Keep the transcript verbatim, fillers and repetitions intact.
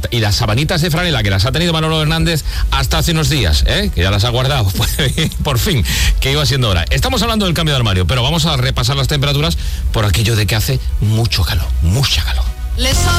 y las sabanitas de franela que las ha tenido Manolo Hernández hasta hace unos días, ¿eh? Que ya las ha guardado, por fin, que iba siendo hora. Estamos hablando del cambio de armario, pero vamos a repasar las temperaturas por aquello de que hace mucho calor, mucha calor.